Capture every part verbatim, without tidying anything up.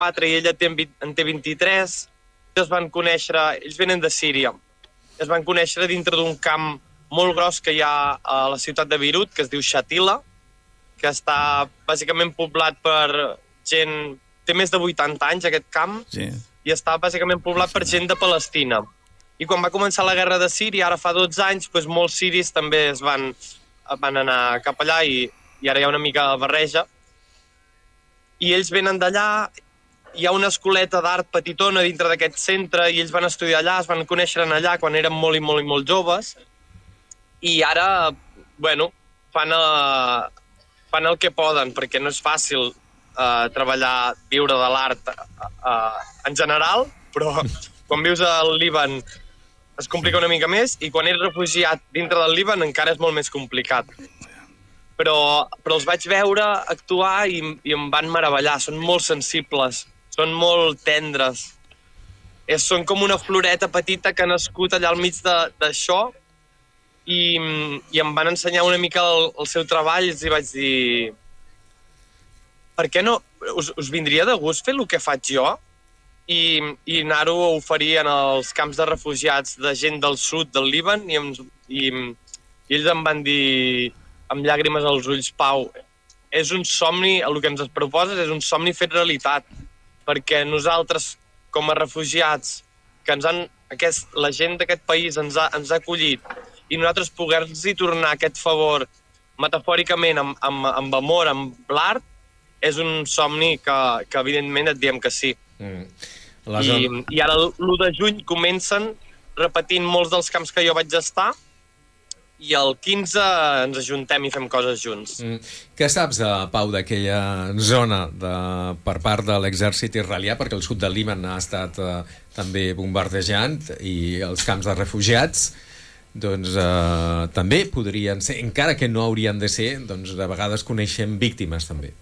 quatre i ella en té vint-i-tres. Es van conèixer, ells venen de Síria, es van conèixer dintre d'un camp molt gros que hi ha a la ciutat de Beirut, que es diu Shatila, que està bàsicament poblat per gent... Té més de vuitanta anys, aquest camp, sí. I està bàsicament poblat per gent de Palestina. I quan va començar la guerra de Síria, ara fa dotze anys, doncs molts siris també es van, van anar cap allà i, i ara hi ha una mica de barreja. I ells venen d'allà, hi ha una escoleta d'art petitona dintre d'aquest centre i ells van estudiar allà, es van conèixer allà quan eren molt i molt i molt joves i ara, bueno, fan, a, fan el que poden perquè no és fàcil uh, treballar, viure de l'art uh, en general, però quan vius al Líban es complica una mica més i quan ets refugiat dintre del Líban encara és molt més complicat. Però, però els vaig veure actuar i, i em van meravellar, són molt sensibles. Són molt tendres. És, són com una floreta petita que ha nascut allà al mig d'això i, i em van ensenyar una mica el, el seu treball i els hi vaig dir per què no? Us, us vindria de gust fer el que faig jo? I, i anar-ho a oferir en els camps de refugiats de gent del sud del Líban i, em, i, i ells em van dir amb llàgrimes als ulls, Pau, és un somni, el que ens proposes és un somni fet realitat. Perquè nosaltres, com a refugiats, que ens han, aquest, la gent d'aquest país ens ha, ens ha acollit, i nosaltres poder-los tornar aquest favor metafòricament, amb, amb, amb amor, amb l'art, és un somni que, que evidentment et diem que sí. Mm. I, zona... I ara l'u de juny comencen repetint molts dels camps que jo vaig estar, i el quinze ens ajuntem i fem coses junts. Mm. Què saps, de, Pau, d'aquella zona de, per part de l'exèrcit israelià, perquè el sud del Líban ha estat eh, també bombardejant i els camps de refugiats doncs eh, també podrien ser, encara que no haurien de ser, doncs de vegades coneixem víctimes també.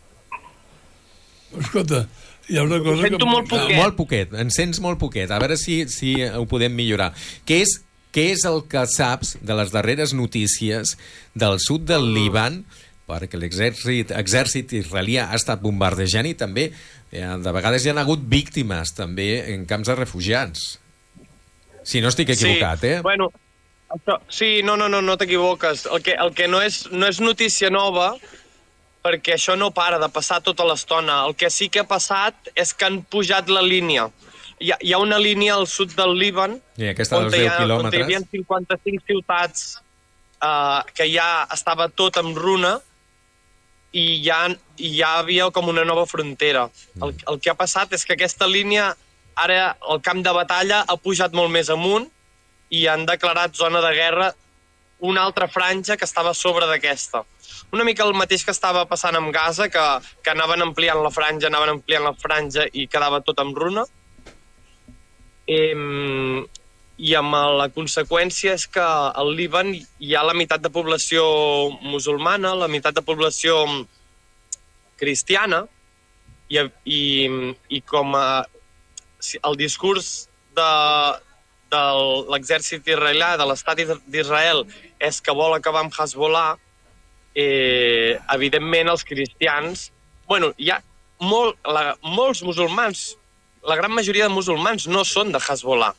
Escolta, hi ha una cosa que... molt poquet. Molt poquet, en sents molt poquet. A veure si, si ho podem millorar. Què és Què és el que saps de les darreres notícies del sud del Líban, perquè l'exèrcit exèrcit israelià ha estat bombardejant i també eh, de vegades hi ha hagut víctimes també en camps de refugiats? Si no estic equivocat, sí, eh? Bueno, això, sí, no, no, no, no t'equivoques. El que, el que no, és, no és notícia nova, perquè això no para de passar tota l'estona. El que sí que ha passat és que han pujat la línia. Hi ha, hi ha una línia al sud del Líban I aquesta dels deu quilòmetres. On hi havia cinquanta-cinc ciutats uh, que ja estava tot en runa i ja, i ja havia com una nova frontera. El, el que ha passat és que aquesta línia, ara el camp de batalla ha pujat molt més amunt i han declarat zona de guerra una altra franja que estava a sobre d'aquesta. Una mica el mateix que estava passant amb Gaza, que, que anaven ampliant la franja, anaven ampliant la franja i quedava tot en runa. Eh, i amb la conseqüència és que al Líban hi ha la meitat de població musulmana, la meitat de població cristiana i, i, i com a, el discurs de, de l'exèrcit israelià, de l'estat d'Israel, és que vol acabar amb Hezbollah, eh, evidentment els cristians... Bueno, hi ha molt, la, molts musulmans, la gran majoria de musulmans no són de Hezbollah.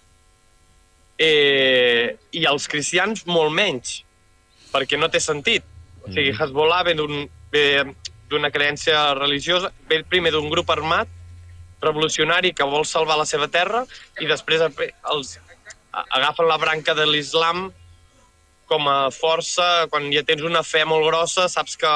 Eh, I els cristians molt menys, perquè no té sentit. O sigui, Hezbollah ve d'una creença religiosa, ve primer d'un grup armat revolucionari que vol salvar la seva terra i després els agafen la branca de l'islam com a força. Quan ja tens una fe molt grossa, saps que...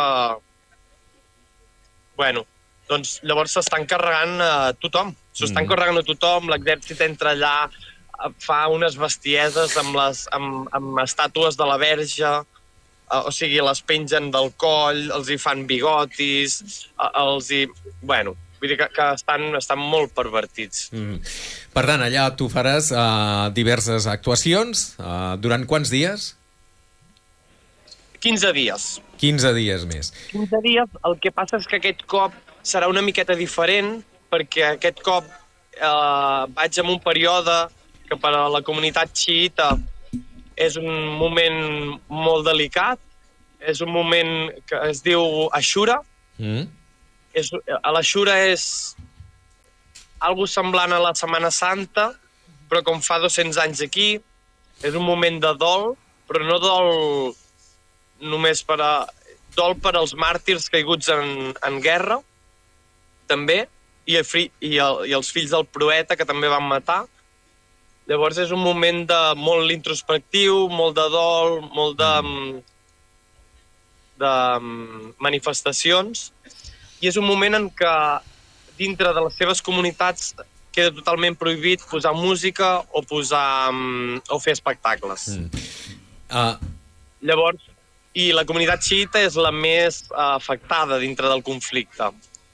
Bueno, doncs llavors s'estan carregant a tothom. S'estan mm. carregant a tothom, l'exèrcit entra allà, fa unes bestieses amb, les, amb, amb estàtues de la Verge, o sigui, les pengen del coll, els hi fan bigotis, els hi... Bueno, vull dir que, que estan, estan molt pervertits. Mm. Per tant, allà tu faràs uh, diverses actuacions. Uh, durant quants dies? quinze dies. quinze dies més. quinze dies, el que passa és que aquest cop serà una miqueta diferent, perquè aquest cop eh, vaig en un període que per a la comunitat xiïta és un moment molt delicat, és un moment que es diu Ashura. Mm. És, a l'Ashura és, algo semblant a la Setmana Santa, però com fa dos-cents anys aquí, és un moment de dol, però no dol només per a... dol per als màrtirs caiguts en, en guerra, també, i, el, i, el, i els fills del Proeta, que també van matar. Llavors és un moment de molt introspectiu, molt de dol, molt de, de manifestacions, i és un moment en què dintre de les seves comunitats queda totalment prohibit posar música o posar o fer espectacles. Mm. Uh... Llavors, i la comunitat xiita és la més uh, afectada dintre del conflicte.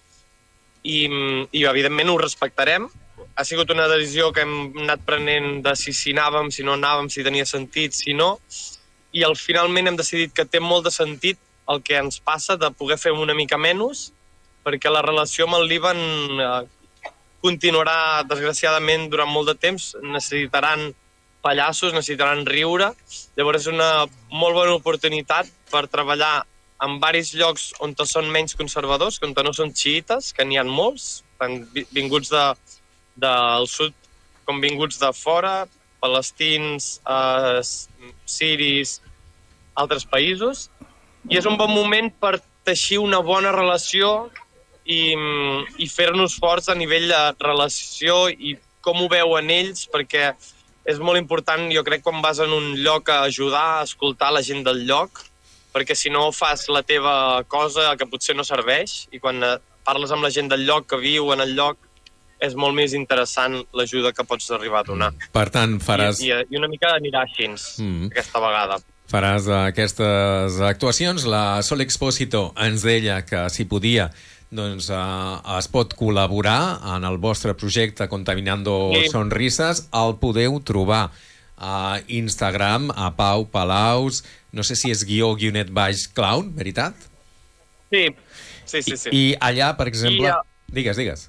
I, i evidentment ho respectarem. Ha sigut una decisió que hem anat prenent de si si anàvem, si no anàvem, si tenia sentit, si no. I al finalment hem decidit que té molt de sentit el que ens passa de poder fer una mica menys, perquè la relació amb el Líban eh, continuarà, desgraciadament, durant molt de temps. Necessitaran pallassos, necessitaran riure. Llavors és una molt bona oportunitat per treballar en diversos llocs on són menys conservadors, on no són xiites, que n'hi ha molts, tant vinguts de, del sud com vinguts de fora, palestins, eh, siris, altres països. I és un bon moment per teixir una bona relació i, i fer-nos forts a nivell de relació i com ho veuen ells, perquè és molt important, jo crec, quan vas en un lloc a ajudar, a escoltar la gent del lloc, perquè si no fas la teva cosa que potser no serveix, i quan parles amb la gent del lloc que viu en el lloc, és molt més interessant l'ajuda que pots arribar a donar. Per tant, faràs... I, i, i una mica anirà així, mm. aquesta vegada. Faràs aquestes actuacions. La Sol Expósito ens deia que si podia doncs eh, es pot col·laborar en el vostre projecte Contaminando sí. Sonrises. El podeu trobar a Instagram, a Pau Palaus, no sé si és guió, guionet baix, clown, veritat? Sí, sí, sí. sí. I, i allà, per exemple... I, uh, digues, digues.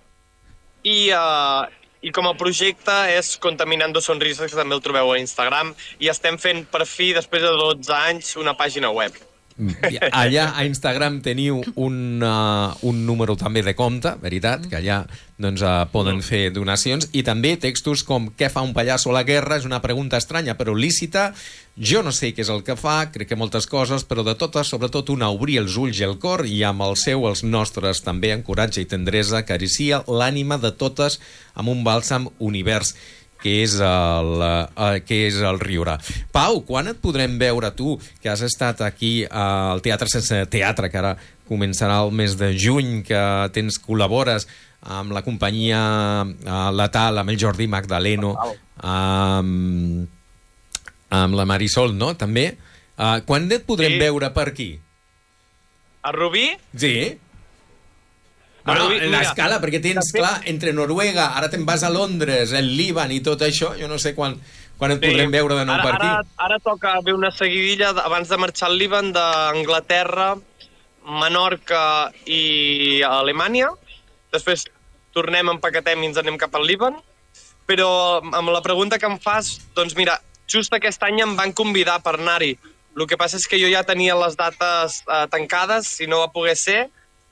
I, uh, I com a projecte és Contaminando Sonrises, que també el trobeu a Instagram, i estem fent per fi, després de dotze anys, una pàgina web. Allà a Instagram teniu un, uh, un número també de compte, veritat, que allà doncs, uh, poden fer donacions, i també textos com què fa un pallasso a la guerra, és una pregunta estranya però lícita, jo no sé què és el que fa, crec que moltes coses, però de totes, sobretot una, obrir els ulls i el cor, i amb el seu, els nostres també, en coratge i tendresa, acaricia l'ànima de totes amb un bàlsam univers que és el, uh, que és el riure. Pau, quan et podrem veure tu, que has estat aquí al Teatre Sense Teatre, que ara començarà el mes de juny, que tens col·labores amb la companyia uh, Letal, amb el Jordi Magdaleno, amb, amb la Marisol, no?, també. Uh, quan et podrem sí. veure per aquí? A Rubí? Sí. Bueno, l'escala, perquè tens, clar, entre Noruega, ara te'n vas a Londres, el Líban i tot això, jo no sé quan, quan et sí. podrem veure de nou ara, per aquí. Ara, ara toca fer una seguidilla, abans de marxar al Líban, d'Anglaterra, Menorca i Alemanya. Després tornem, empaquetem i ens anem cap al Líban. Però amb la pregunta que em fas, doncs mira, just aquest any em van convidar per anar-hi. El que passa és que jo ja tenia les dates eh, tancades, si no va poder ser,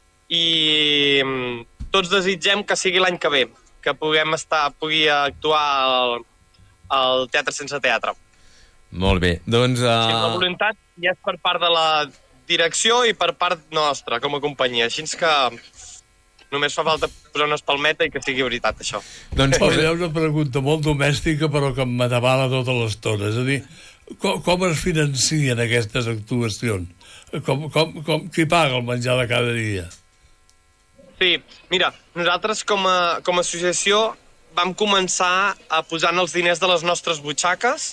i tots desitgem que sigui l'any que ve, que puguem estar, pugui actuar al, al Teatre Sense Teatre. Molt bé, doncs... Uh... Sí, la voluntat ja és per part de la direcció i per part nostra, com a companyia, així que només fa falta posar una espalmeta i que sigui veritat, això. Doncs hi ha una pregunta molt domèstica, però que m'atabala tota l'estona, és a dir, com, com es financien aquestes actuacions? Com, com, com, qui paga el menjar de cada dia? Sí, mira, nosaltres com a, com a associació vam començar a posant els diners de les nostres butxaques.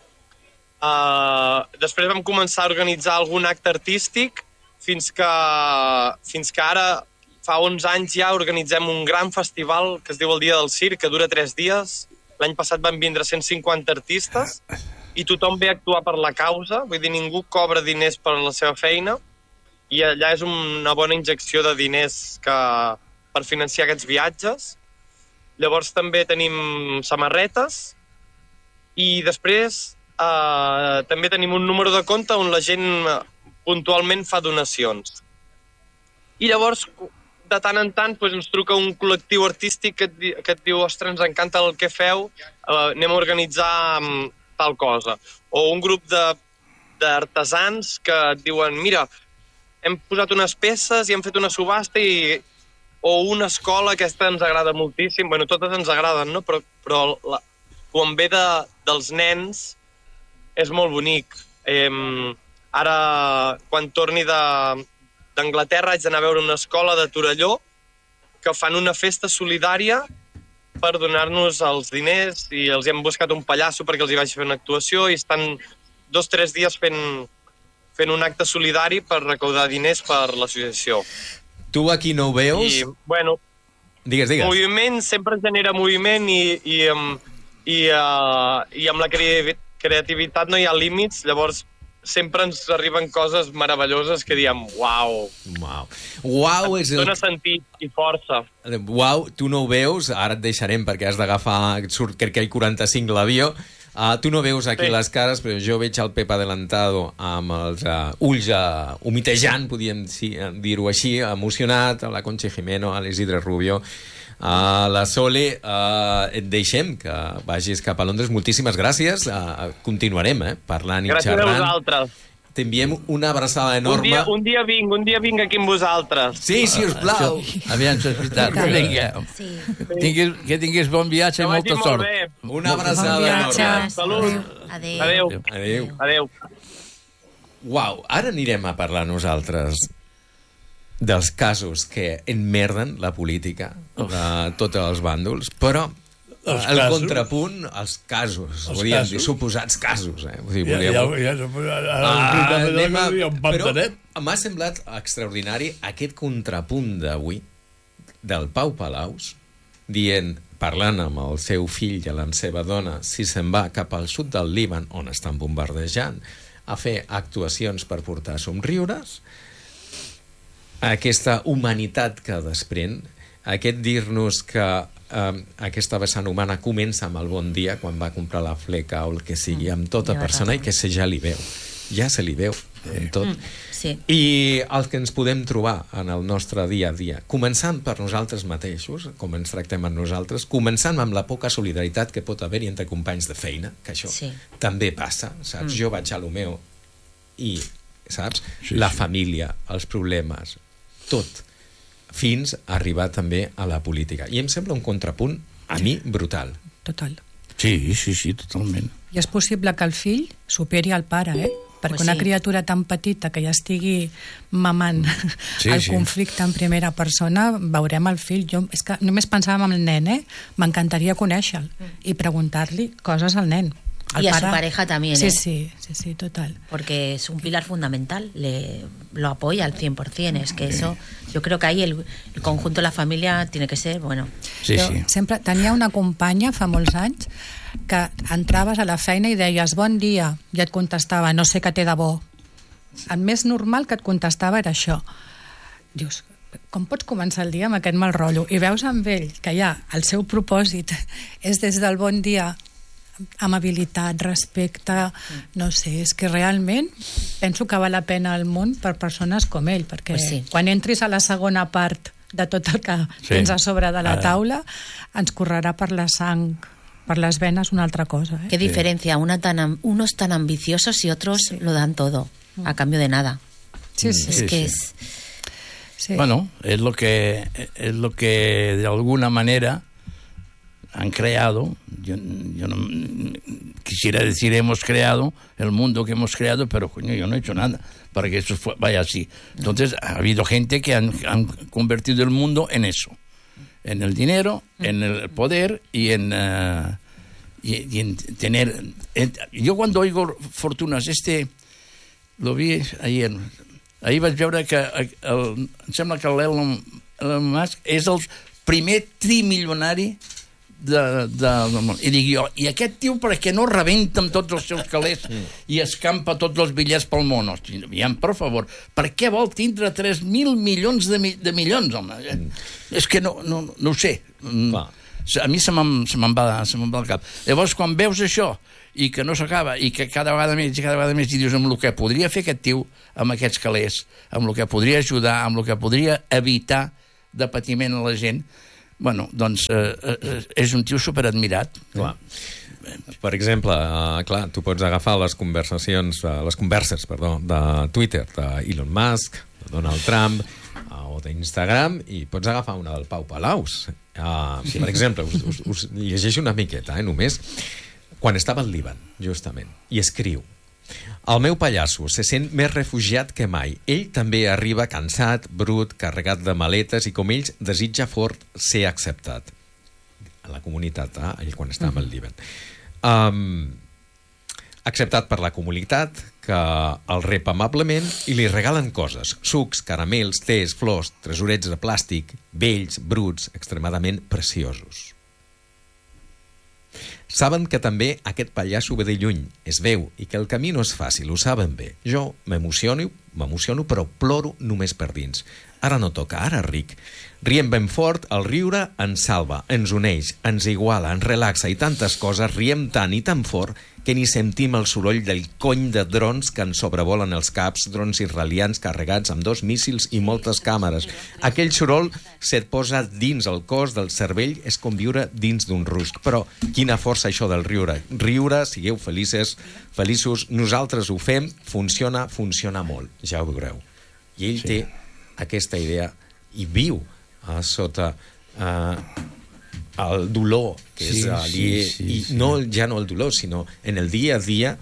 Uh, després vam començar a organitzar algun acte artístic fins que, fins que ara, fa onze anys ja, organitzem un gran festival que es diu el Dia del Circ, que dura tres dies. L'any passat van vindre cent cinquanta artistes i tothom ve a actuar per la causa, vull dir, ningú cobra diners per la seva feina. I allà és una bona injecció de diners que, per financiar aquests viatges. Llavors també tenim samarretes i després eh, també tenim un número de compte on la gent puntualment fa donacions. I llavors, de tant en tant doncs, ens truca un col·lectiu artístic que et, di que et diu ostres, ens encanta el que feu, uh, anem a organitzar um, tal cosa. O un grup d'artesans que et diuen mira, hem posat unes peces i hem fet una subhasta i... O una escola, aquesta ens agrada moltíssim. Bueno, totes ens agraden, no? Però, però la, quan ve de, dels nens és molt bonic. Eh, ara, quan torni d'Anglaterra, haig d'anar a veure una escola de Torelló que fan una festa solidària per donar-nos els diners i els hem buscat un pallasso perquè els hi vagi fer una actuació i estan dos o tres dies fent, fent un acte solidari per recaudar diners per l'associació. Tu aquí no ho veus? I, bueno, digues, digues. Moviment sempre genera moviment i, i, i, uh, i amb la creativitat no hi ha límits, llavors sempre ens arriben coses meravelloses que diem uau. Uau. Uau és el... Dóna sentit i força. Uau, tu no ho veus, ara et deixarem perquè has d'agafar, surt crec que el quaranta-cinc l'avió. Uh, tu no veus aquí sí. les cares, però jo veig el Pep adelantado amb els uh, ulls uh, humitejant, podríem sí, dir-ho així, emocionat, a la Concha Jimeno, a l'Isidre Rubio, a la Sole. Uh, et deixem que vagis cap a Londres. Moltíssimes gràcies. Uh, continuarem eh, parlant i gràcies xerrant. Gràcies a vosaltres. T'enviem una abraçada enorme. Un dia, un dia vinc, un dia vinc aquí amb vosaltres. Sí, si us plau. Aviam, si és veritat. Vinga. Sí. Tinguis, que tinguis bon viatge i molta sort. Bé. Una abraçada bon enorme. Salut. Adéu. Adéu. Adéu. Adéu. Uau, ara anirem a parlar nosaltres dels casos que enmerden la política de tots els bàndols, però Els el casos? contrapunt, els casos, Els volíem casos? dir, suposats casos. Eh? Vull dir, Ja, volíem... ja, ja, ara Ah, anem a... hi ha un pantanet. Però m'ha semblat extraordinari aquest contrapunt d'avui del Pau Palaus dient, parlant amb el seu fill i la seva dona, si se'n va cap al sud del Líban, on estan bombardejant, a fer actuacions per portar somriures, aquesta humanitat que desprèn, aquest dir-nos que eh, aquesta vessant humana comença amb el bon dia, quan va comprar la fleca o el que sigui, amb tota persona, i que se ja li veu. Ja se li veu en tot. Mm, sí. I el que ens podem trobar en el nostre dia a dia, començant per nosaltres mateixos, com ens tractem amb nosaltres, començant amb la poca solidaritat que pot haver-hi entre companys de feina, que això Sí. també passa, saps? Mm. Jo vaig a lo meu i, saps? Sí, la sí. família, els problemes, tot, fins a arribar també a la política. I em sembla un contrapunt, a mi, brutal. Total. Sí, sí, sí, totalment. I és possible que el fill superi el pare, eh? Perquè Pues una sí. criatura tan petita que ja estigui mamant Sí, el sí. conflicte en primera persona, veurem el fill. Jo, és que només pensàvem en el nen, eh? M'encantaria conèixer-lo i preguntar-li coses al nen. Al Y a pare... su pareja también, Sí, ¿eh? sí, sí, sí, total. Porque es un pilar fundamental, le, lo apoya al cien por cien. Es que eso, yo creo que ahí el, el conjunto de la familia tiene que ser, bueno. Sí, jo sí. sempre tenia una companya fa molts anys que entraves a la feina i deies bon dia, i et contestava no sé què té de bo. El més normal que et contestava era això. Dius, com pots començar el dia amb aquest mal rotllo? I veus amb ell que ja el seu propòsit és des del bon dia, amabilitat, respecte, no sé, és que realment penso que val la pena el món per persones com ell, perquè Pues sí. quan entris a la segona part de tot el que Sí. tens a sobre de la Ara. taula, ens correrà per la sang, per les venes una altra cosa. Eh? Qué diferencia, una tan, am- unos tan ambiciosos y otros Sí. lo dan todo, a cambio de nada. Sí, sí. Es Sí, que sí. es... sí. Bueno, es lo que es lo que de alguna manera han creado. Yo, yo no quisiera decir hemos creado el mundo que hemos creado, pero coño, yo no he hecho nada para que eso fue- vaya así. Entonces ha habido gente que han, han convertido el mundo en eso, en el dinero, en el poder y en uh, y, y en tener. En, yo cuando oigo fortunas, este lo vi ayer. Ahir vaig veure que el, em sembla que l'Elon Elon Musk és el primer trimilionari de, de, del món. I dic jo, i aquest tio per què no rebenta amb tots els seus calés i escampa tots els bitllets pel món? Hosti, aviam, per favor, per què vol tindre tres mil milions de, mi, de milions, home? Mm. És que no, no, no ho sé. Clar. A mi se me'n se me'n va, se me'n va el cap. Llavors, quan veus això i que no s'acaba, i que cada vegada més i cada vegada més, i dius, amb el que podria fer aquest tio amb aquests calés, amb el que podria ajudar, amb el que podria evitar de patiment a la gent, bueno, doncs eh, eh, és un tio superadmirat. Clar. Per exemple, uh, clar, tu pots agafar les conversacions, uh, les converses, perdó, de Twitter, d'Elon Musk, de Donald Trump, uh, o d'Instagram, i pots agafar una del Pau Palaus. Uh, sí. Per exemple, us, us, us llegeixo una miqueta, eh, només, quan estava al Líban, justament, i escriu: el meu pallasso se sent més refugiat que mai. Ell també arriba cansat, brut, carregat de maletes i, com ells, desitja fort ser acceptat. A la comunitat, eh? Ell quan estava al Líban. Um, acceptat per la comunitat, que el rep amablement i li regalen coses: sucs, caramels, tés, flors, tresorets de plàstic, vells, bruts, extremadament preciosos. Saben que també aquest pallasso ve de lluny, es veu, i que el camí no és fàcil, ho saben bé. Jo m'emociono, m'emociono, però ploro només per dins. Ara no toca, ara ric. Riem ben fort, el riure ens salva, ens uneix, ens iguala, ens relaxa i tantes coses, riem tant i tan fort que ni sentim el soroll del cony de drons que ens sobrevolen els caps, drons israelians carregats amb dos míssils i moltes càmeres. Aquell soroll se't posa dins el cos del cervell, és com viure dins d'un rusc. Però quina força això del riure. Riure, sigueu felices, feliços, nosaltres ho fem, funciona, funciona molt, ja ho veureu. I ell sí. té aquesta idea i viu a sota uh, el dolor que sí, és allí, sí, sí, i sí. no, ja no el dolor, sinó en el dia a dia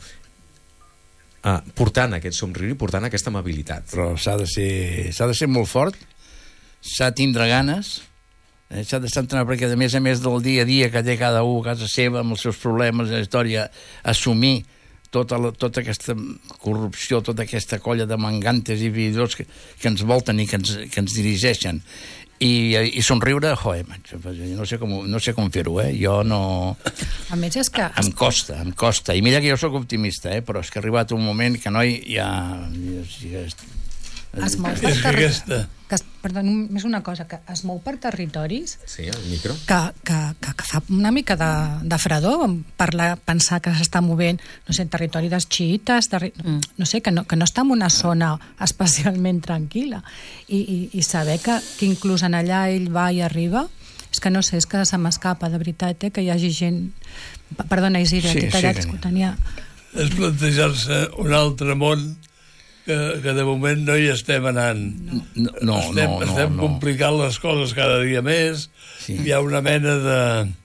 uh, portant aquest somriure i portant aquesta amabilitat. Però s'ha de ser, s'ha de ser molt fort, s'ha de tindre ganes, eh? S'ha d'estar entrenat, perquè a més a més del dia a dia que té cada un a casa seva amb els seus problemes, la història, assumir tota, la, tota aquesta corrupció, tota aquesta colla de mangantes i vividors que, que ens volten i que ens, que ens dirigeixen. I, i somriure, joder, no sé com, no sé com fer-ho, eh? Jo no... A més és que... Em costa, em costa. I mira que jo sóc optimista, eh? Però és que ha arribat un moment que, noi, ja... ja, ja es mou per territoris... Perdó, només una cosa, que es mou per territoris... Sí, el micro. Que, que, que, que fa una mica de, de fredor parlar, pensar que s'està movent, no sé, en territori dels xiites, terri... mm. no sé, que no, que no està en una zona especialment tranquil·la. I, i, i saber que, que inclús en allà ell va i arriba, és que no sé, és que se m'escapa, de veritat, eh, que hi hagi gent... Perdona, Isidre, sí, t'he tallat, sí. escoltania. És plantejar-se un altre món que, que de moment no hi estem anant. No, no, estem, no, no, estem no. complicant les coses cada dia més. Sí. Hi ha una mena de,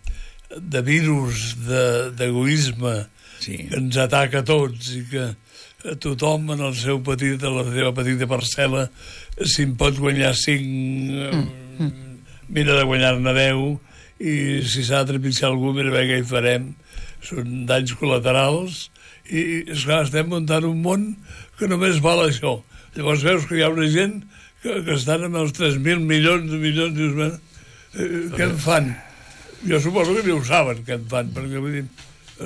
de virus d'egoisme sí. que ens ataca a tots i que tothom en el seu petit, a la seva petita parcel·la, si en pot guanyar cinc, mm. mira de guanyar-ne deu, i si s'ha de trepitjar algú, mira bé què hi farem. Són danys col·laterals i, esclar, estem muntant un món que només val això. Llavors veus que hi ha una gent que, que estan amb els tres mil milions de milions, dius, eh, què en fan? Jo suposo que ni ho saben què en fan, perquè vull dir,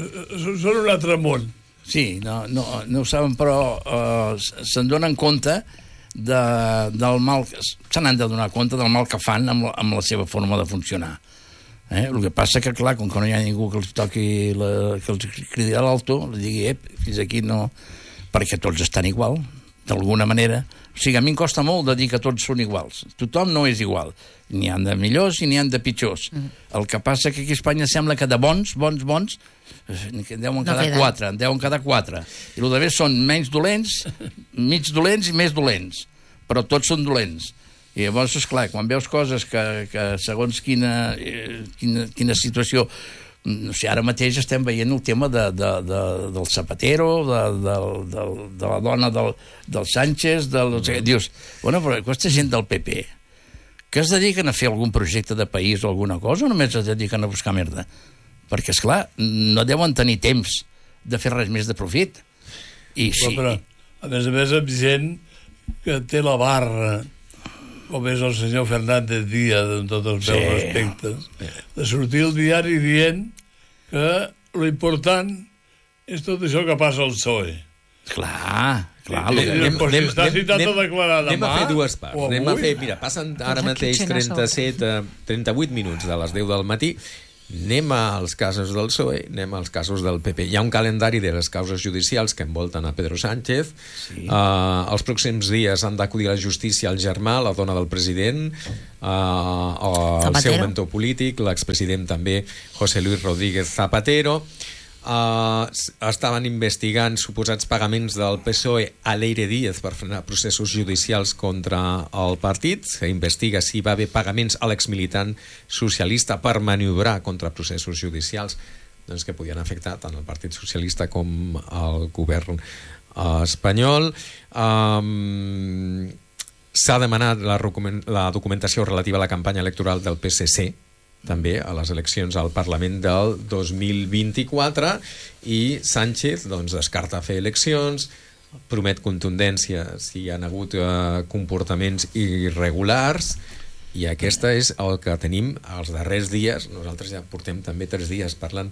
són un altre món. Sí, no, no, no ho saben, però uh, se'n donen compte de, del mal, se n'han de donar compte del mal que fan amb la, amb la seva forma de funcionar. Eh? El que passa que, clar, com que no hi ha ningú que els toqui, la, que els cridi a l'alto, els digui, ep, fins aquí no... perquè tots estan igual, d'alguna manera. O sigui, a mi em costa molt de dir que tots són iguals. Tothom no és igual. N'hi ha de millors i n'hi ha de pitjors. Mm. El que passa que aquí a Espanya sembla que de bons, bons, bons, que en deuen quedar no quatre, en deuen quedar quatre. I el de més són menys dolents, mig dolents i més dolents. Però tots són dolents. I llavors, esclar, quan veus coses que, que segons quina, quina, quina situació... No sé, ara mateix estem veient el tema de, de, de, del Zapatero, de, de, de, de la dona del, del Sánchez, del, mm. dius, bueno, però aquesta gent del P P, que es dediquen a fer algun projecte de país o alguna cosa, o només es dediquen a buscar merda? Perquè, esclar, no deuen tenir temps de fer res més de profit. I sí. Però, a més a més, amb gent que té la barra, com és el senyor Fernández Díaz, amb tots els meus sí. respectes, de sortir al diari dient que l'important és tot això que passa al P S O E. Clar, clar. I, i, anem, pues, si està citat a declarar demà... Anem a fer dues parts. Anem a fer, mira, passen ara mateix trenta-set, trenta-vuit minuts de les deu del matí anem als casos del P S O E, anem als casos del P P. Hi ha un calendari de les causes judicials que envolten a Pedro Sánchez. Sí. Uh, els pròxims dies han d'acudir a la justícia el germà, la dona del president, uh, el seu mentor polític, l'expresident també, José Luis Rodríguez Zapatero. Uh, estaven investigant suposats pagaments del P S O E a Leire Díaz per frenar processos judicials contra el partit. S'investiga si va haver pagaments a l'exmilitant socialista per maniobrar contra processos judicials, doncs, que podien afectar tant el Partit Socialista com el govern uh, espanyol. Um, s'ha demanat la, la documentació relativa a la campanya electoral del P S C també a les eleccions al Parlament del dos mil vint-i-quatre, i Sánchez doncs, descarta fer eleccions, promet contundència si hi ha hagut eh, comportaments irregulars, i aquesta és el que tenim els darrers dies. Nosaltres ja portem també tres dies parlant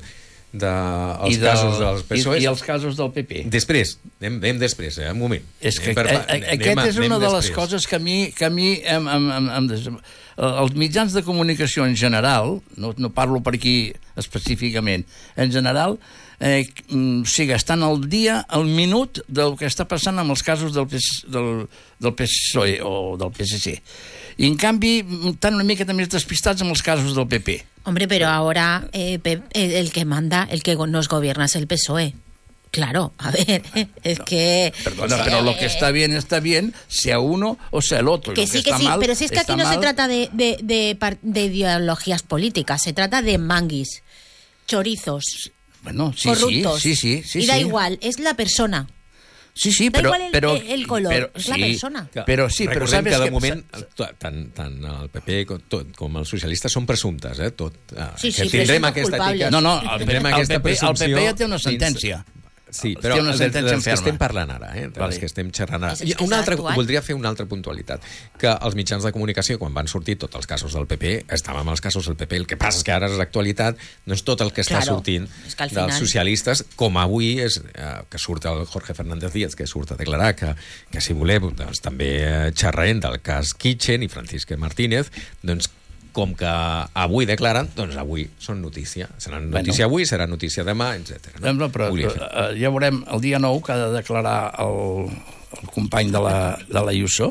dels de, casos del P S O E i, i els casos del P P. Després, anem, anem després, eh, un moment. És que per, a, a, aquest és una de les coses que a mi, que a mi em, em, em, em, els mitjans de comunicació en general, no, no parlo per aquí específicament, en general, eh, o sigui, estan al dia, al minut del que està passant amb els casos del, del, del P S O E o del P S C. Y en canvi están una mica también despistats amb els casos del P P. Hombre, pero ahora eh, el que manda, el que nos gobierna es el P S O E. Claro, a ver, es no, que... Perdona, pero lo que está bien, está bien, sea uno o sea el otro. Que sí, que, que sí, mal, pero si es que aquí no mal. se trata de, de, de, de ideologías políticas, se trata de manguis, chorizos, bueno, sí, corruptos. Sí, sí, sí, sí, y da sí. igual, es la persona. Sí, sí, da però... igual el, però, el color, però, és sí, la persona. Però sí, però sabes que... de que... moment, tant, tant el P P com, tot, com els socialistes són presumptes, eh? Tot, eh, sí, sí, que tindrem però aquesta culpables. No, no, el, tindrem el, aquesta P P, el P P ja té una fins... sentència. Sí, però una de, de, de les que estem parlant ara, eh? de vale. les que estem xerrant ara. És, és una altra, actual. voldria fer una altra puntualitat, que els mitjans de comunicació, quan van sortir tots els casos del P P, estàvem amb els casos del P P, el que passa és que ara és l'actualitat, no és tot el que està claro, sortint és que dels socialistes, com avui és eh, que surt el Jorge Fernández Díaz, que surt a declarar que, que si voleu, doncs, també xerrarem del cas Kitchen i Francisca Martínez, doncs com que avui declaren, doncs avui són notícia. Serà notícia bueno. avui, serà notícia demà, etcètera. No? No, però, però ja veurem el dia nou que ha de declarar el, el company de la, de la Ayuso.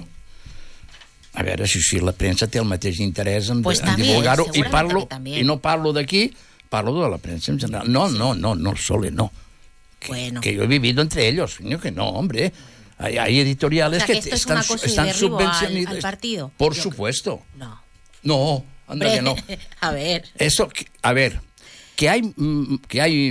A veure si, si la premsa té el mateix interès en, pues en divulgar-ho. I, parlo, i no parlo d'aquí, parlo de la premsa en general. No, no, no, no, Sole, no. Que, bueno. que yo he vivido entre ellos. Que no, hombre. Hay, hay editoriales o sea, que, que esto están, es una cosa están subvencionados. Al, al partido. Por Yo supuesto. Creo. No. No. Anda que no. A ver. Eso, a ver, que hay, que hay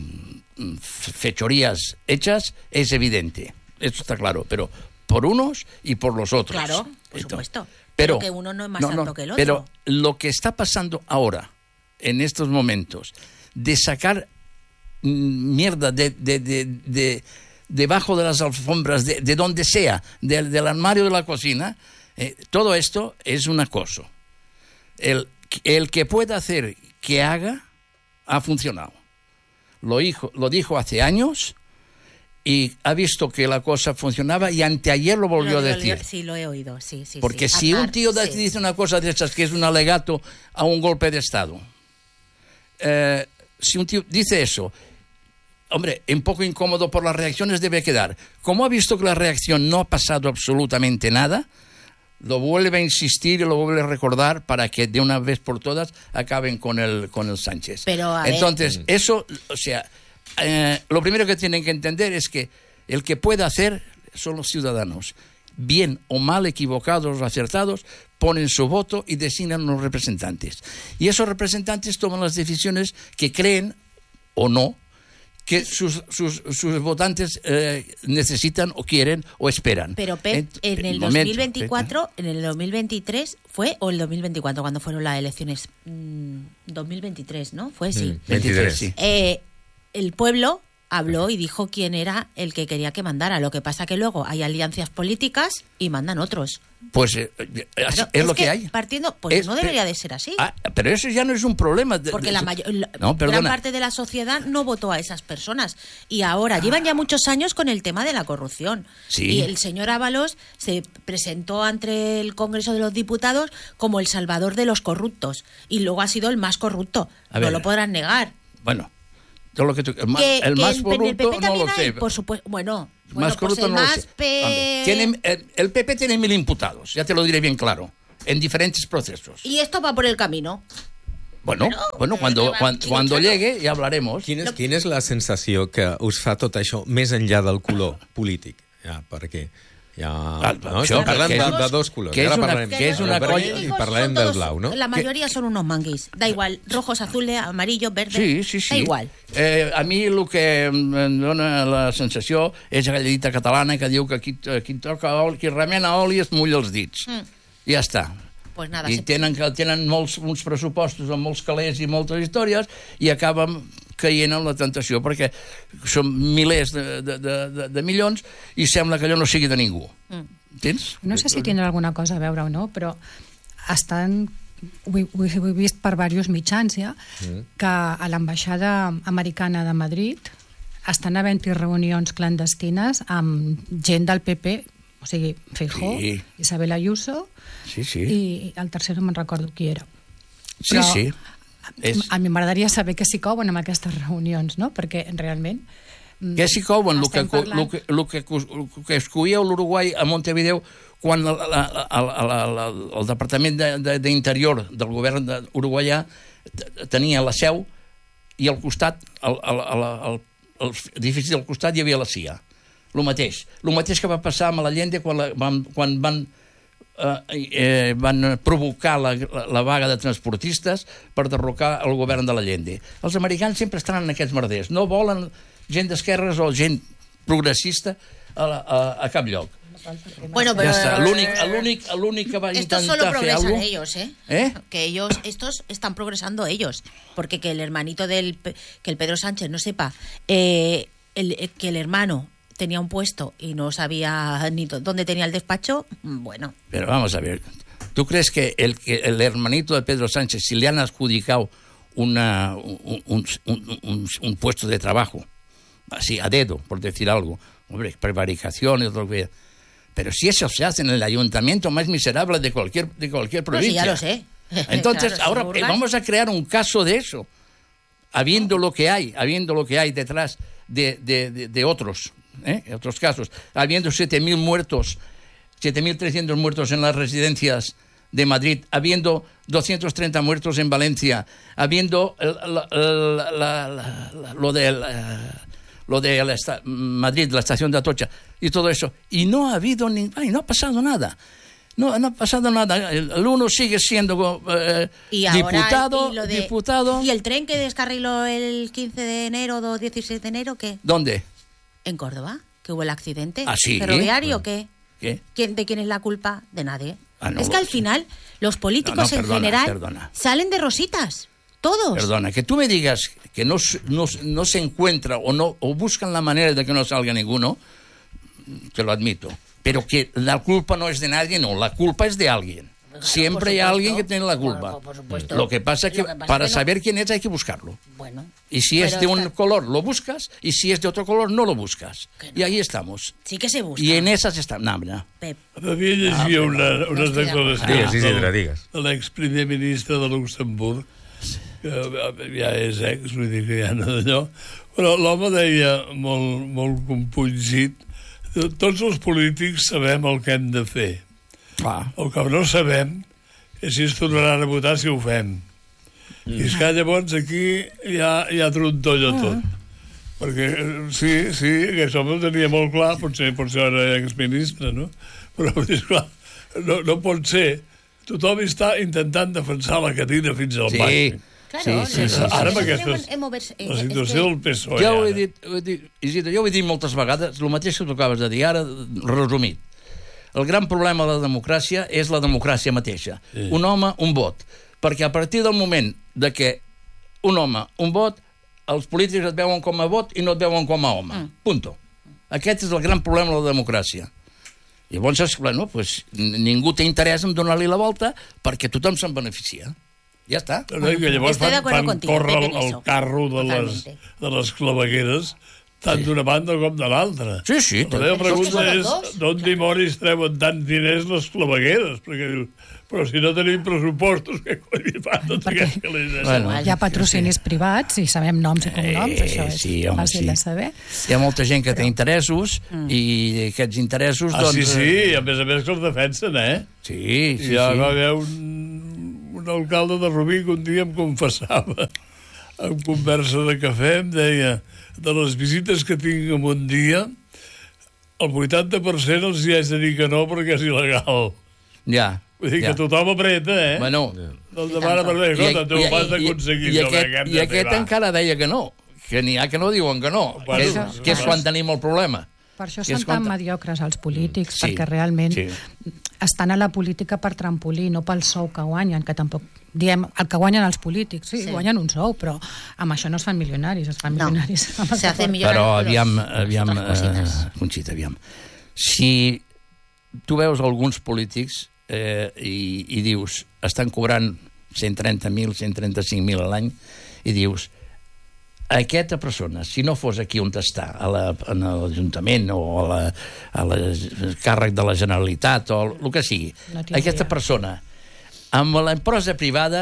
fechorías hechas es evidente. Eso está claro, pero por unos y por los otros. Claro, por supuesto. Pero, pero que uno no es más no, santo no, que el otro. Pero lo que está pasando ahora, en estos momentos, de sacar mierda de, de, de, de debajo de las alfombras, de, de donde sea, de, del armario de la cocina, eh, todo esto es un acoso. El, el que pueda hacer que haga ha funcionado. Lo dijo, lo dijo hace años y ha visto que la cosa funcionaba y anteayer lo volvió lo, a decir. Lo, sí, lo he oído, sí, sí. Porque sí. si Apar, un tío sí. dice una cosa de esas que es un alegato a un golpe de Estado, eh, si un tío dice eso, hombre, un poco incómodo por las reacciones debe quedar. Como ha visto que la reacción no ha pasado absolutamente nada, lo vuelve a insistir y lo vuelve a recordar para que de una vez por todas acaben con el, con el Sánchez. Pero, a Entonces, ver. eso, o sea, eh, lo primero que tienen que entender es que el que puede hacer son los ciudadanos. Bien o mal, equivocados o acertados, ponen su voto y designan los representantes. Y esos representantes toman las decisiones que creen o no que sus, sus, sus votantes eh, necesitan o quieren o esperan. Pero Pep, en, en el momento, dos mil veinticuatro, Pep, ¿eh? En el dos mil veintitrés fue, o el dos mil veinticuatro cuando fueron las elecciones, mm, dos mil veintitrés, ¿no? Fue sí. veintitrés, sí. Eh, el pueblo habló y dijo quién era el que quería que mandara. Lo que pasa que luego hay alianzas políticas y mandan otros. Pues eh, es, Claro, es es lo que, que hay. partiendo, pues Es- no debería de ser así. Ah, pero eso ya no es un problema. de- Porque de- la, mayor, la No, gran perdona. parte de la sociedad no votó a esas personas. Y ahora llevan ya muchos años con el tema de la corrupción. Sí. Y el señor Ábalos se presentó ante el Congreso de los Diputados como el salvador de los corruptos. Y luego ha sido el más corrupto. A no ver. lo podrán negar. Bueno, todo lo que tú- el más, Que- el que más en- en el P corrupto P no también lo hay, sé. por supuesto. Bueno, El bueno, más pues corrupto el no lo más sé. pe- Hombre, tiene- el, el P P tiene mil imputados, ya te lo diré bien claro, en diferentes procesos. Y esto va por el camino. Bueno, bueno cuando, va- cuando, cuando llegue ja hablaremos. Quina és, quina és la sensació que us fa tot això més enllà del color polític? Ja, perquè ja... Ah, no? això, Estem parlant que de, és- de dos colors. que és Ara una- parlarem, que és una del vermell colla- i Son parlarem todos- del blau, no? La mayoría son unos manguis. Da igual, rojos, azules, amarillos, verdes. Sí, sí, sí. Da igual. Eh, a mi el que em dona la sensació és aquella dita catalana que diu que qui, qui toca oli, qui remena oli es mulla els dits. Mm. I ja està. Pues nada, I se- tenen, que- tenen molts, uns pressupostos amb molts calés i moltes històries i acaben caient en la tentació perquè són milers de, de, de, de, de milions i sembla que allò no sigui de ningú. Mm. Entens? No sé si tindrà alguna cosa a veure o no, però estan... Ho he, ho he- ho he vist per diversos mitjans ja, que a l'ambaixada americana de Madrid estan havent-hi reunions clandestines amb gent del P P, o sigui, Feijóo, Sí. Isabel Ayuso, Sí, sí. i el tercer no me'n recordo qui era. Sí, Però sí. És... A mi m'agradaria saber què s'hi couen amb aquestes reunions, no? Perquè realment... mm, Què s'hi couen? El que, estem parlant- el que, el que, el que es coïa a l'Uruguai a Montevideo quan la, la, la, la, la, el Departament d'Interior de, de, del govern uruguaià tenia la seu i al costat, al, al, al, al, al edifici del costat hi havia la C I A. El mateix. El mateix que va passar amb l'Allende quan, la, van, quan van, eh, eh, van provocar la, la, la vaga de transportistes per derrocar el govern de l'Allende. Els americans sempre estan en aquests merders. No volen gent d'esquerres o gent progressista a, la, a, a cap lloc. Bueno, Ja pero està. L'únic, l'únic, l'únic que va estos intentar solo fer progresan alguna ellos, ¿eh? ¿Eh? Que ellos, estos están progresando ellos, porque que el hermanito del, Pe- que el Pedro Sánchez no sepa, eh, el, que el hermano tenía un puesto y no sabía ni to- dónde tenía el despacho, bueno, Pero vamos a ver, ¿tú crees que el, que el hermanito de Pedro Sánchez, si le han adjudicado una, un, un, un, un, un puesto de trabajo, así a dedo, por decir algo, hombre, prevaricaciones, lo que... Pero si eso se hace en el ayuntamiento más miserable de cualquier, de cualquier pues sí, provincia. ya lo sé. Entonces, Claro, si ahora no eh, hurgas- vamos a crear un caso de eso, habiendo lo que hay, habiendo lo que hay detrás de, de, de, de otros, ¿eh? otros casos, habiendo siete mil muertos, siete mil trescientos muertos en las residencias de Madrid, habiendo doscientos treinta muertos en Valencia, habiendo el- la- la- la- la- la- lo de la- lo de la esta- Madrid, la estación de Atocha y todo eso, y no ha habido ni, ay, no ha pasado nada. No, no ha pasado nada. El, el uno sigue siendo eh, Y ahora, diputado, y lo de- diputado. ¿Y el tren que descarriló el quince de enero o dieciséis de enero qué? ¿Dónde? ¿En Córdoba? ¿Que hubo el accidente? ¿Ah, sí? ¿Ferroviario o qué? ¿Qué? ¿Quién, ¿De quién es la culpa? De nadie. Ah, no es que lo al sé. final los políticos No, no, en perdona, general perdona. salen de rositas. Todos. Perdona, que tú me digas que no, s- no, s- no se encuentra o no o buscan la manera de que no salga ninguno, te lo admito. Pero que la culpa no es de nadie, no, la culpa es de alguien. Claro, Siempre por hay supuesto. alguien que tiene la culpa. Bueno, por supuesto. Lo que pasa es que Lo que pasa para es que no- saber quién es hay que buscarlo. Bueno. Y si es pero de un está- color, lo buscas, y si es de otro color, no lo buscas. Que no. Y ahí estamos. Sí que se busca. Y en esas está... No, no. Pep. A mi llegia una, unes estic d'acord. declaracions Digues, Isidre, del- digues. de l'exprimer ministre de Luxemburg, que ja és ex, vull dir que ja no d'allò, però l'home deia molt, molt compungit, tots els polítics sabem el que hem de fer. Clar. El que no sabem és si es tornaran a votar si ho fem. I és que llavors aquí ja, ja trontollo tot. Perquè eh, sí, sí, aquest home ho tenia molt clar, potser, potser era exministre, no? Però, esclar, no, no pot ser. Tothom està intentant defensar la cadira fins al Sí, màxim. Claro, sí, sí, no, sí, no, sí. Ara no amb podemos aquestes... en moverse- La es situació que- del P S O E. Jo ho he ara. dit, ho he dit, Isidre, jo ho he dit moltes vegades, el mateix que tu acabes de dir ara, resumit. El gran problema de la democràcia és la democràcia mateixa. Un home, un vot. Perquè a partir del moment de que un home, un vot, els polítics et veuen com a vot i no et veuen com a home. Mm. Punto. Aquest és el gran problema de la democràcia. Llavors, bueno, pues, ningú té interès en donar-li la volta perquè tothom se'n beneficia. Ja està. No, que llavors fan, fan córrer el, el carro de les, de les clavegueres tant sí. d'una banda com de l'altra. Sí, sí. La meva pregunta és d'on dimonis treuen tants diners les clavegueres? Perquè diu, però si no tenim pressupostos, què coi fan tots aquests calés? Bueno, hi ha patrocinis sí. privats i sabem noms i cognoms, eh, això és sí, home, fàcil sí. de saber. Hi ha molta gent que però... té interessos mm. i aquests interessos... Ah, doncs, sí, sí, a més a més que els defensen, eh? Sí, sí, ja sí. va haver un, un alcalde de Rubí que un dia em confessava en conversa de cafè, em deia de les visites que tinc en un dia, el vuitanta per cent els hi haig de dir que no perquè és il·legal. Ja. Vull dir ja. que tothom apreta, eh? Bueno, doncs demana per dir, escolta, tu ho vas d'aconseguir. I, i, i, aquest, i aquest encara deia que no, que n'hi ha que no diuen que no, bueno, que, és, que és quan tenim el problema. Per això són tan mediocres els polítics, sí, perquè realment sí. estan a la política per trampolí, no pel sou que guanyen, que tampoc diem el que guanyen els polítics, sí, sí. guanyen un sou, però amb això no es fan milionaris, es fan no. milionaris. Se hace millonaris. Però aviam, aviam, eh, Conxita, aviam. Si tu veus alguns polítics eh, i, i dius, estan cobrant cent trenta mil, cent trenta-cinc mil a l'any, i dius, aquesta persona, si no fos aquí on està, a la, en l'Ajuntament o a la, a la càrrec de la Generalitat o el que sigui, no aquesta persona amb l'empresa privada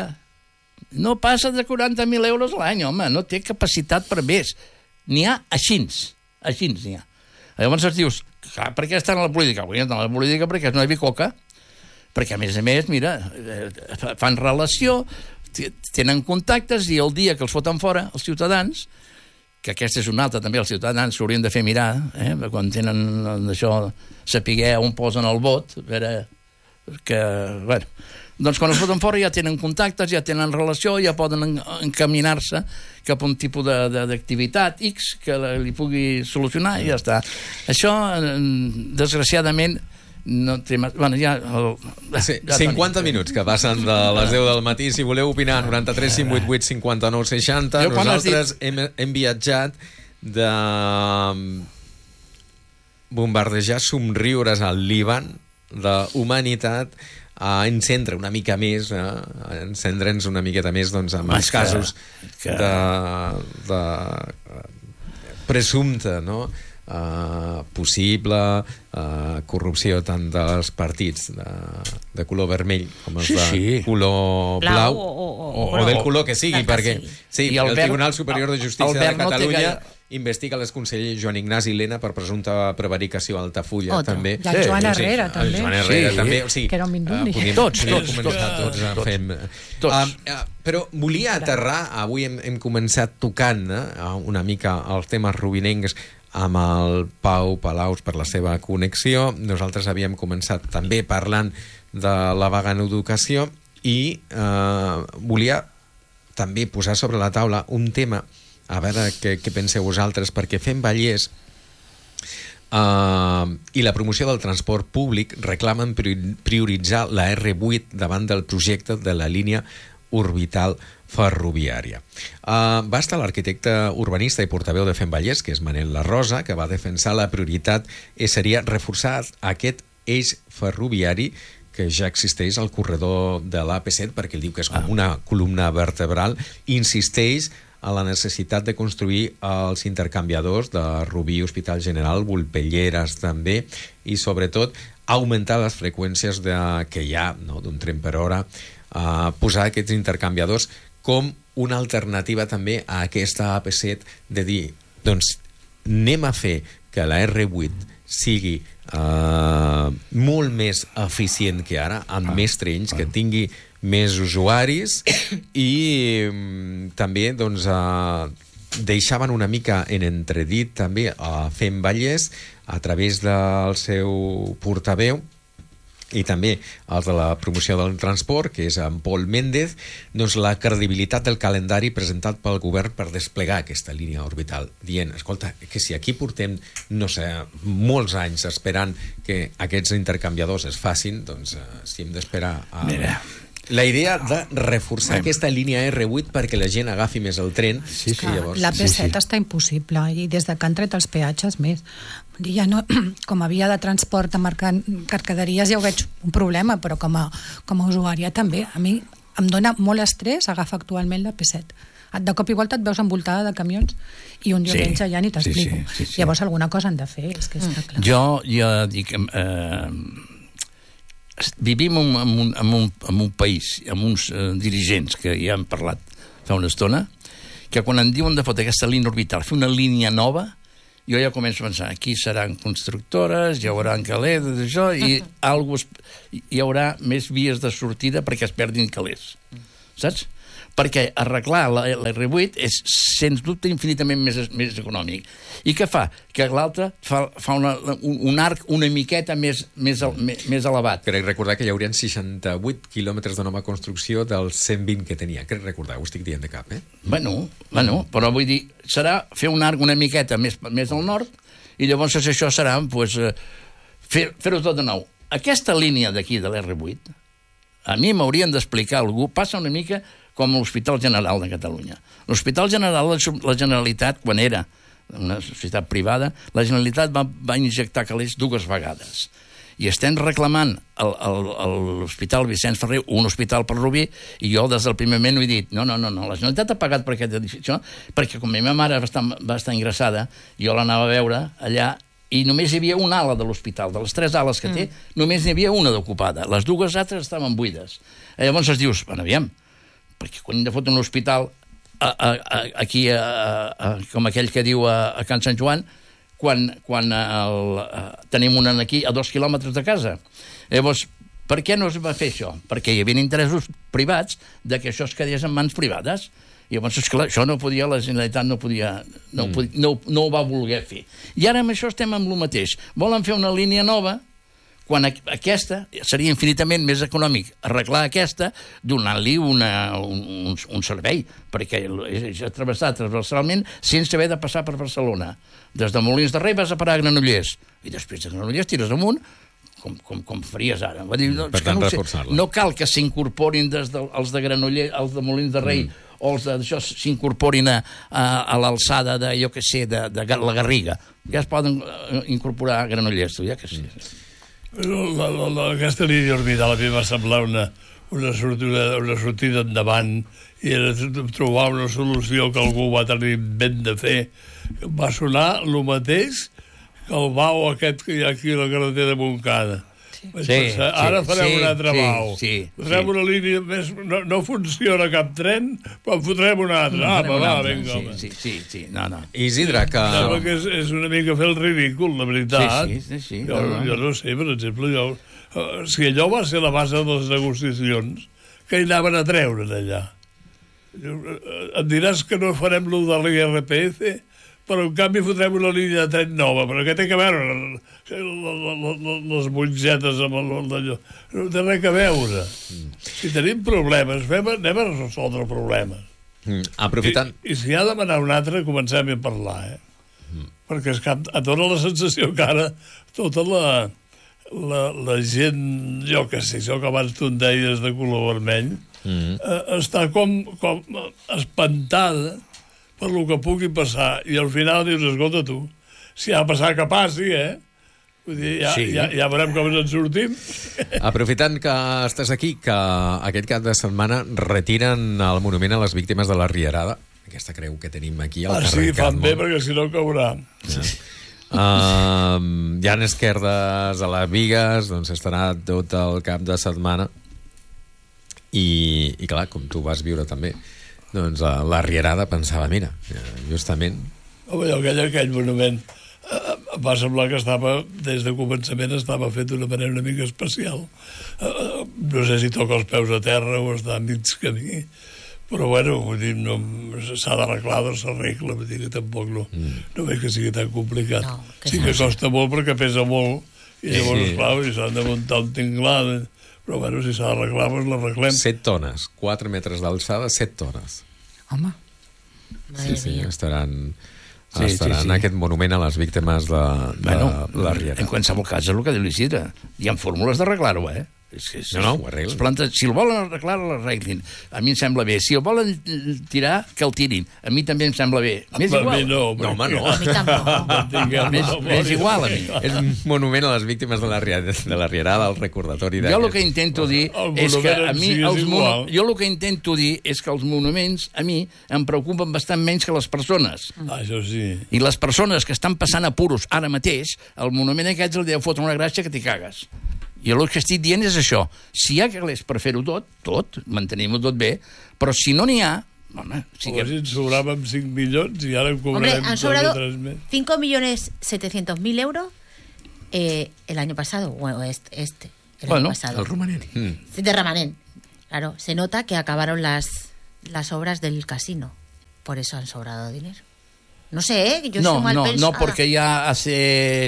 no passa de quaranta mil euros a l'any, home, no té capacitat per més. N'hi ha així, així n'hi ha. Llavors es dius, clar, per què estan a la política? Avui estan a la política perquè és una bicoca, perquè a més a més, mira, fan relació, tenen contactes i el dia que els foten fora, els ciutadans, que aquesta és una altra també, els ciutadans s'haurien de fer mirar, eh, quan tenen això, saber on posen el vot, a veure, que, bueno, doncs quan els foten fora ja tenen contactes, ja tenen relació, ja poden encaminar-se cap a un tipus d'activitat X que li pugui solucionar i ja està. Això, desgraciadament, no té... Bueno, ja... El... Sí, ja cinquanta minuts que passen de les deu del matí. Si voleu opinar, noranta-tres cinc vuit vuit cinquanta-nou seixanta. Nosaltres hem, hem viatjat de bombardejar somriures al Líban, d'humanitat, a encendre una mica més, eh? a encendre'ns una miqueta més doncs, amb els casos que... de, de presumpte, no?, Uh, possible uh, corrupció tant dels partits de, de color vermell com els sí, de sí. color blau, blau o, o, o, o del color que sigui, perquè sí, el, el Tribunal Superior de Justícia de Catalunya no investiga l'exconseller Joan Ignasi Lena per presumpta prevaricació a Altafulla, oh, també. I el sí, Joan Herrera, sí, també. El Joan Herrera, sí. també. O sigui, que era un minduni. Uh, podíem, tots, tots, tots, tots, tots, fem... tots. Uh, uh, però volia aterrar, avui hem, hem començat tocant uh, una mica els temes rubinencs amb el Pau Palaus per la seva connexió. Nosaltres havíem començat també parlant de la vaga en educació i eh, volia també posar sobre la taula un tema, a veure què, què penseu vosaltres, perquè Fem Vallès eh, i la promoció del transport públic reclamen prioritzar la erre vuit davant del projecte de la línia orbital ferroviària. Uh, va estar l'arquitecte urbanista i portaveu de Fem Vallès, que és Manel La Rosa, que va defensar la prioritat i seria reforçar aquest eix ferroviari que ja existeix al corredor de l'A P set, perquè ell diu que és com una columna vertebral, i insisteix a la necessitat de construir els intercanviadors de Rubí, Hospital General, Volpelleres també, i sobretot augmentar les freqüències de, que hi ha, no, d'un tren per hora, uh, posar aquests intercanviadors com una alternativa també a aquesta A P set, de dir, doncs, anem a fer que la erre vuit sigui uh, molt més eficient que ara, amb ah, més trens, ah. que tingui més usuaris i um, també, doncs, uh, deixaven una mica en entredit també a Fem Vallès a través del seu portaveu i també els de la promoció del transport, que és en Pol Méndez, doncs la credibilitat del calendari presentat pel govern per desplegar aquesta línia orbital, dient, escolta, que si aquí portem, no sé, molts anys esperant que aquests intercanviadors es facin, doncs uh, si hem d'esperar a... Mira, La idea de reforçar aquesta línia erre vuit perquè la gent agafi més el tren. Sí, sí. Llavors, la P set sí, sí. està impossible i des de que han tret els peatges més. Ja no, com a via de transport a mercaderies ja ho veig un problema, però com a, com a usuària també. A mi em dona molt estrès agafar actualment la P set. De cop i volta et veus envoltada de camions i un diumenge sí, ja ni t'explico. Sí, sí, sí, sí. Llavors alguna cosa han de fer, és que està clar. Jo ja dic... Eh, vivim en un, en, un, en un país, amb uns eh, dirigents que ja hem parlat fa una estona, que quan em diuen de fotre aquesta línia orbital, fer una línia nova, jo ja començo a pensar, aquí seran constructores, hi haurà calés, això, i algo, hi haurà més vies de sortida perquè es perdin calés. Saps? Perquè arreglar l'erre vuit és, sens dubte, infinitament més, més econòmic. I què fa? Que l'altre fa, fa una, un, un arc una miqueta més, més, més elevat. Crec recordar que hi haurien seixanta-vuit quilòmetres de nova construcció dels cent vint que tenia. Crec recordar, ho estic dient de cap, eh? Bueno, bueno, però vull dir, serà fer un arc una miqueta més, més al nord i llavors això serà pues, fer, fer-ho tot de nou. Aquesta línia d'aquí de l'erre vuit, a mi m'haurien d'explicar algú, passa una mica com l'Hospital General de Catalunya. L'Hospital General, la Generalitat, quan era una societat privada, la Generalitat va, va injectar calés dues vegades. I estem reclamant l'Hospital Vicenç Ferrer, un hospital per Rubí, i jo des del primer moment ho he dit, no, no, no, no, la Generalitat ha pagat per aquest edifici, perquè com la meva mare va estar, va estar ingressada, jo l'anava a veure allà, i només hi havia una ala de l'hospital. De les tres ales que té, mm. només n'hi havia una d'ocupada. Les dues altres estaven buides. I llavors es dius, bueno, aviam, perquè quan hem de fotre un hospital a, a, a, aquí, a, a, com aquell que diu a, a Can Sant Joan, quan, quan el, a, tenim un aquí a dos quilòmetres de casa. Llavors, per què no es va fer això? Perquè hi havia interessos privats de que això es quedés en mans privades. I llavors, esclar, això no podia, la Generalitat no podia, no, mm. podia, no, no ho va voler fer. I ara amb això estem amb el mateix. Volen fer una línia nova, quan aquesta seria infinitament més econòmic arreglar aquesta donant-li un, un, un servei, perquè és travessar transversalment sense haver de passar per Barcelona. Des de Molins de Rei vas a parar a Granollers, i després de Granollers tires amunt, com, com, com faries ara. Va dir, no, per tant, no, reforçar-la. No cal que s'incorporin des de, els de Granollers, els de Molins de Rei, mm. o els d'això s'incorporin a, a, a l'alçada de, jo que sé, de, de la Garriga. Ja es poden incorporar a Granollers, tu, ja que sé. Mm. La, la, la, aquesta línia orbital a mi va semblar una, una, sortida, una sortida endavant i era trobar una solució que algú va tenir ben de fer. Va sonar el mateix que el bau aquest que hi ha aquí a la carretera de Montcada. Sí. Pensar, ara sí, farem sí, un altre sí, bau. Sí, farem sí. una línia més... No, no funciona cap tren, però en fotrem un altre. No, ah, va, vinga, home. Sí, sí, sí, no, no. Isidre, que... No, que és, és una mica fer el ridícul, la veritat. Sí, sí, sí. Jo no, jo no sé, per exemple, jo... Uh, si allò va ser la base de les negociacions, que hi anaven a treure d'allà. Em diràs que no farem lo de l'I R P F, però en canvi fotrem una línia de tren nova. Però què té a veure les mongetes amb d'allò? No té res a veure. Mm. Si tenim problemes, fem, anem a resoldre problemes. Mm. Aprofitant... I, I si ha de demanar un altre, comencem a parlar, eh? Mm. Perquè és que et dona la sensació que ara tota la, la, la gent, jo que sé, això que abans tu en deies de color vermell, mm. eh, està com, com espantada per lo que pugui passar, i al final dius, escolta tu, si ha de passar que passi, eh? Vull dir, ja, sí. ja, ja veurem com ens en sortim. Aprofitant que estàs aquí, que aquest cap de setmana retiren el monument a les víctimes de la Rierada, aquesta creu que tenim aquí al ah, carrer sí, fan bé, perquè si no caurà. Ja. Uh, hi ha esquerdes a les Bigues, doncs estarà tot el cap de setmana, i, i clar, com tu vas viure també, doncs a la Rierada pensava, mira, justament... Home, aquell, aquell monument eh, va semblar que estava, des de començament, estava fet d'una manera una mica especial. Eh, no sé si toca els peus a terra o està a mig camí, però bueno, vull dir, no, s'ha d'arreglar, doncs s'arregla, vull dir que tampoc no, mm. no veig que sigui tan complicat. No, que sí que costa molt perquè pesa molt, i llavors, sí. clar, i s'han de muntar un tinglat... Però, bueno, si s'ha d'arreglar, doncs l'arreglem. Set tones, quatre metres d'alçada, set tones. Home. Sí, sí, estaran, sí, estaran sí, sí. aquest monument a les víctimes de, de bueno, la Riera. En qualsevol cas, és el que diu l'Isidre. Hi ha fórmules d'arreglar-ho, eh? És, és, No, no, ho arreglen. les plantes, si el volen arreglar, l'arreglin. A mi em sembla bé. Si el volen tirar, que el tirin. A mi també em sembla bé. M'és Per igual. mi no, No, home, no. A mi tampoc. M'és m'és igual a mi. És un monument a les víctimes de la, ria- de la Rierada, el recordatori Jo el que intento dir El és que monument a en mi si és els igual. monu... jo el que intento dir és que els monuments a mi em preocupen bastant menys que les persones. Ah, això sí. I les persones que estan passant apuros ara mateix, el monument aquest el deu fotre una gràcia que t'hi cagues. Jo el que estic dient és això. Si hi ha calés per fer-ho tot, tot, mantenim-ho tot bé, però si no n'hi ha, home, sí Que... que... Si ens sobràvem cinc milions i ara en Hombre, cobrarem han sobrado tres més. cinco millones setecientos mil euros eh, el año pasado, bueno, este, este el Bueno, año pasado. El romanent. Mm. De remanent. Claro, se nota que acabaron las, las obras del casino. Por eso han sobrado dinero. No sé, ¿eh? Yo No, soy mal no, pensada. no, porque ya hace,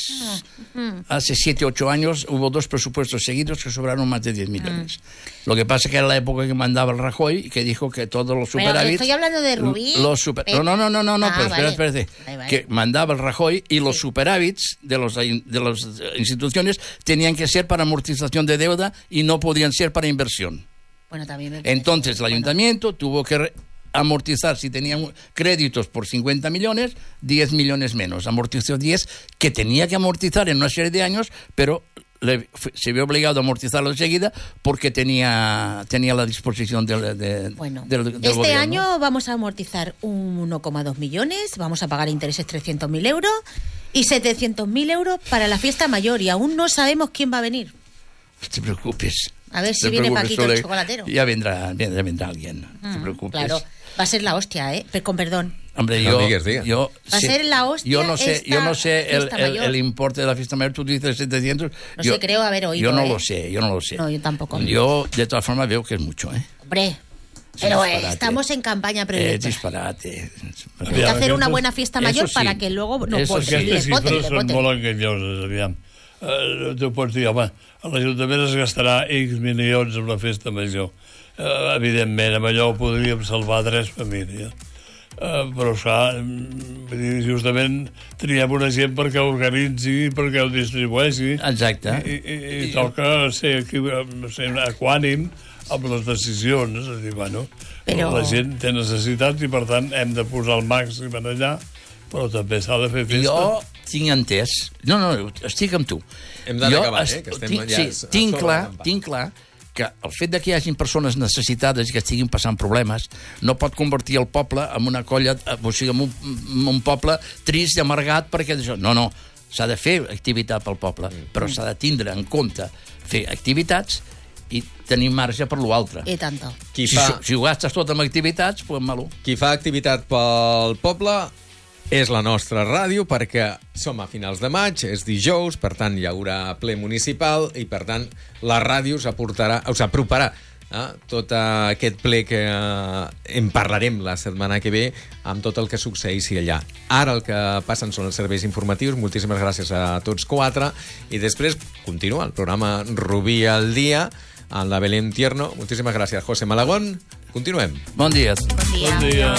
hace siete, ocho años hubo dos presupuestos seguidos que sobraron más de diez millones. Lo que pasa es que era la época que mandaba el Rajoy y que dijo que todos los Pero superávits... estoy hablando de Rubí. Los super, no, no, no, no, no, no Ah, pero espera, vale. espérate. Vale, vale. Que mandaba el Rajoy y los superávits de, los, de las instituciones tenían que ser para amortización de deuda y no podían ser para inversión. Bueno, también me parece- Entonces el bueno. ayuntamiento tuvo que re- amortizar, si tenían créditos por cincuenta millones, diez millones menos. Amortizó diez, que tenía que amortizar en una serie de años, pero le, fue- se vio obligado a amortizarlo enseguida porque tenía, tenía la disposición del, de, Bueno, del, del este gobierno. año vamos a amortizar un uno coma dos millones, vamos a pagar intereses trescientos mil euros y setecientos mil euros para la fiesta mayor y aún no sabemos quién va a venir. No te preocupes. A ver si No te viene preocupes, Paquito el Sole. chocolatero. Ya vendrá, vendrá, vendrá alguien. No te Mm, preocupes. Claro, va a ser la hostia, ¿eh? Pero con perdón. Hombre, No yo, digues, diga. yo Va a sé- ser la hostia Yo no sé, esta yo no sé el, fiesta el- mayor. el importe de la fiesta mayor. Tú dices setecientos. No yo, sé, creo haber oído, Yo no ¿eh? lo sé, yo no lo sé. No, yo tampoco. Yo, de todas formas, veo que es mucho, ¿eh? Hombre, Es pero un eh, disparate. estamos en campaña Es preelectoral. disparate. Hay que hacer una Aquestes- buena fiesta eso mayor sí. para que luego no Eso pues, sí. le Aquestes voten, xifres le són voten. molt enganyoses, aviam. Uh, tu pots dir, home, l'Ajuntament es gastarà X milions amb la festa major. Uh, evidentment, amb allò podríem salvar tres famílies. Uh, però, esclar, mm, vull dir, justament triem una gent perquè ho organitzi, perquè ho distribueixi. Exacte. I, i, i toca ser, equi- ser equànim amb les decisions. És a dir, bueno, Però- la gent té necessitats i, per tant, hem de posar el màxim en allà, però també s'ha de fer festa. Jo tinc entès... No, no, estic amb tu. Hem d'anar Jo acabant, est- eh, que estem tinc, ja sí, a tinc sobre clar, del campà. tinc clar que el fet de que hi hagin persones necessitades i que estiguin passant problemes no pot convertir el poble en una colla, o sigui, en un, en un poble trist i amargat perquè això... No, no, s'ha de fer activitat pel poble, però s'ha de tindre en compte fer activitats i tenir marge per l'altre. I tanto. Qui Si, fa, si ho gastes tot amb activitats, pues malo. qui fa activitat pel poble és la nostra ràdio, perquè som a finals de maig, és dijous, per tant hi haurà ple municipal i per tant la ràdio us aportarà, us aproparà eh, tot aquest ple que eh, en parlarem la setmana que ve amb tot el que succeeixi allà. Ara el que passen són els serveis informatius. Moltíssimes gràcies a tots quatre i després continua el programa Rubí al dia amb la Belén Tierno. Moltíssimes gràcies, José Malagón. Continuem. Bon dia. Bon dia. Bon dia.